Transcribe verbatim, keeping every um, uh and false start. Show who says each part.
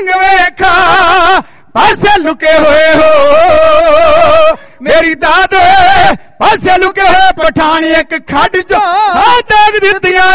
Speaker 1: रंग वेखा पासे लुके होए हो मेरी दाद पासे लुके होए पठान एक खड जो देख दित्तियां